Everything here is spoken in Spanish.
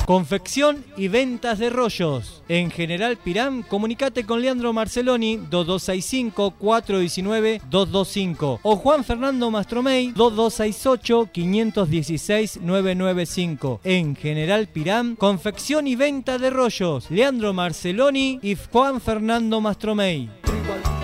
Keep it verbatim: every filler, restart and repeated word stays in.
Confección y ventas de rollos. En General Piram, comunicate con Leandro Marceloni dos dos seis cinco, cuatro uno nueve, dos dos cinco o Juan Fernando Mastromey dos dos seis ocho, cinco uno seis, nueve nueve cinco. En General Piram, confección y venta de rollos. Leandro Marceloni y Juan Fernando Mastromey.